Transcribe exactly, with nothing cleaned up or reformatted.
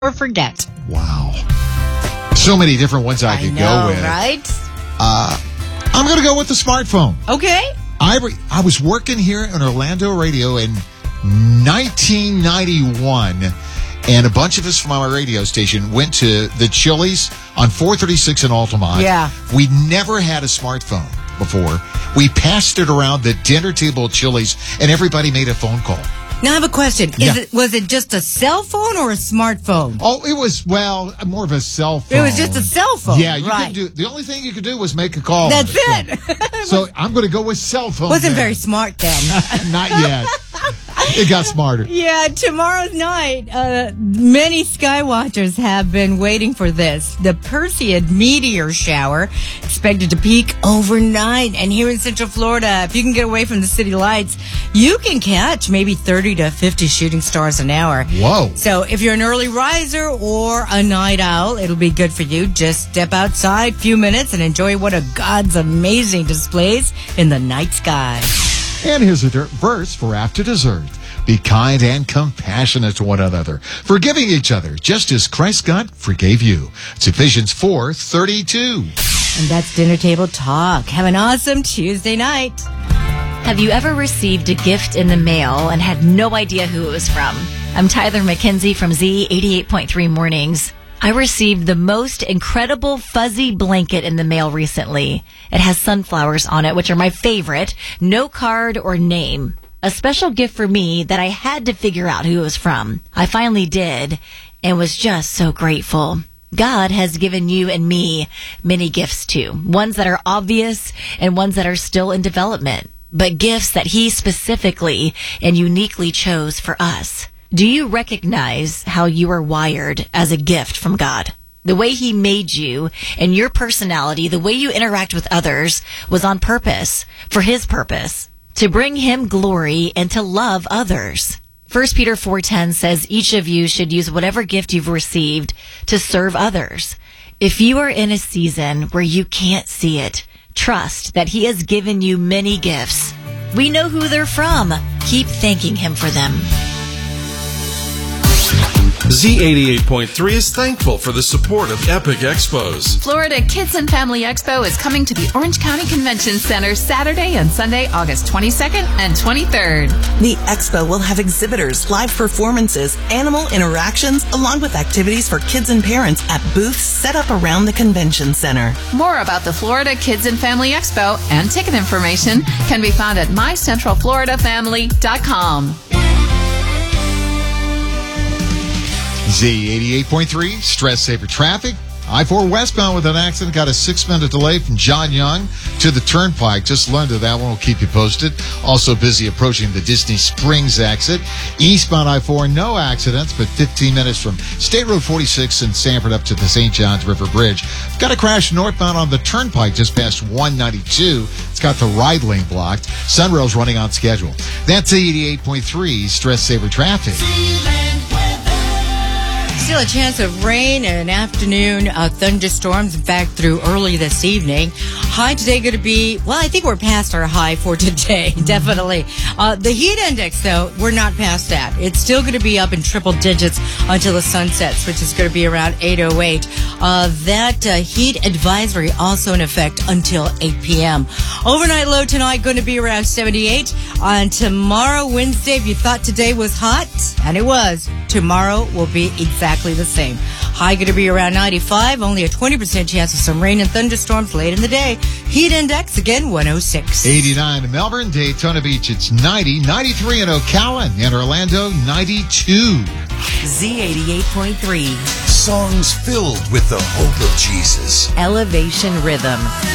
or forget. Wow. So many different ones I, I could know, go with. right? Uh, I'm going to go with the smartphone. Okay. I, re- I was working here in Orlando Radio in nineteen ninety-one, and a bunch of us from our radio station went to the Chili's on four thirty-six in Altamont. Yeah. We never had a smartphone before. We passed it around the dinner table at Chili's, and everybody made a phone call. Now I have a question. Is Yeah. it was it just a cell phone or a smartphone? Oh, it was, well, more of a cell phone. It was just a cell phone. Yeah, you right. could do, the only thing you could do was make a call. That's on it. it. So I'm going to go with cell phone. Wasn't then. very smart then. Not yet. It got smarter. Yeah, tomorrow's night, uh, many skywatchers have been waiting for this. The Perseid meteor shower expected to peak overnight. And here in Central Florida, if you can get away from the city lights, you can catch maybe thirty to fifty shooting stars an hour. Whoa. So if you're an early riser or a night owl, it'll be good for you. Just step outside a few minutes and enjoy one of God's amazing displays in the night sky. And here's a dirt verse for after dessert. Be kind and compassionate to one another, forgiving each other, just as Christ God forgave you. It's Ephesians four thirty-two. And that's Dinner Table Talk. Have an awesome Tuesday night. Have you ever received a gift in the mail and had no idea who it was from? I'm Tyler McKenzie from Z eighty-eight point three Mornings. I received the most incredible fuzzy blanket in the mail recently. It has sunflowers on it, which are my favorite. No card or name. A special gift for me that I had to figure out who it was from. I finally did and was just so grateful. God has given you and me many gifts too. Ones that are obvious and ones that are still in development. But gifts that He specifically and uniquely chose for us. Do you recognize how you are wired as a gift from God? The way He made you and your personality, the way you interact with others was on purpose, for His purpose, to bring Him glory and to love others. First Peter four ten says each of you should use whatever gift you've received to serve others. If you are in a season where you can't see it, trust that He has given you many gifts. We know who they're from. Keep thanking Him for them. Z eighty-eight point three is thankful for the support of Epic Expos. Florida Kids and Family Expo is coming to the Orange County Convention Center Saturday and Sunday, August twenty-second and twenty-third. The expo will have exhibitors, live performances, animal interactions, along with activities for kids and parents at booths set up around the convention center. More about the Florida Kids and Family Expo and ticket information can be found at my central florida family dot com. Z eighty-eight point three, Stress Saver Traffic. I four westbound with an accident. Got a six-minute delay from John Young to the Turnpike. Just learned of that one. We'll keep you posted. Also busy approaching the Disney Springs exit. Eastbound I four, no accidents, but fifteen minutes from State Road forty-six in Sanford up to the Saint Johns River Bridge. Got a crash northbound on the Turnpike just past one ninety-two. It's got the ride lane blocked. Sunrail's running on schedule. That's eighty-eight point three, Stress Saver Traffic. Still a chance of rain and afternoon uh, thunderstorms, in fact, through early this evening. High today going to be, well, I think we're past our high for today, definitely. Uh, the heat index, though, we're not past that. It's still going to be up in triple digits until the sun sets, which is going to be around eight oh eight. Uh, that uh, heat advisory also in effect until eight p.m. Overnight low tonight going to be around seventy-eight. On tomorrow, Wednesday, if you thought today was hot, and it was, tomorrow will be exactly the same. High going to be around ninety-five, only a twenty percent chance of some rain and thunderstorms late in the day. Heat index, again, one oh six. eighty-nine in Melbourne, Daytona Beach, it's ninety. ninety-three in Ocala, and Orlando, ninety-two. Z eighty-eight point three. Songs filled with the hope of Jesus. Elevation Rhythm.